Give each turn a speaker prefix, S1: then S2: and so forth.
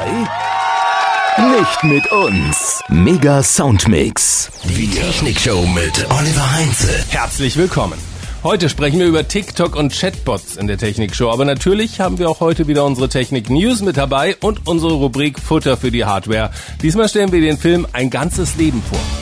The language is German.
S1: Nicht mit uns. Mega Soundmix.
S2: Die Technikshow mit Oliver Heinze.
S3: Herzlich willkommen. Heute sprechen wir über TikTok und Chatbots in der Technikshow. Aber natürlich haben wir auch heute wieder unsere Technik-News mit dabei und unsere Rubrik Futter für die Hardware. Diesmal stellen wir den Film Ein ganzes Leben vor.